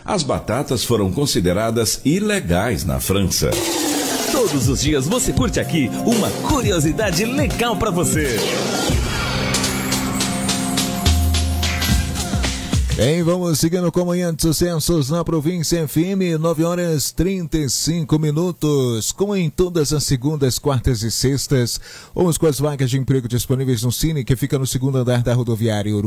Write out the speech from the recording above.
as batatas foram consideradas ilegais na França. Todos os dias você curte aqui uma curiosidade legal para você. Bem, vamos seguindo com Manhã de Sucessos na Província FM, 9h35. Como em todas as segundas, quartas e sextas, vamos com as vagas de emprego disponíveis no Cine, que fica no segundo andar da rodoviária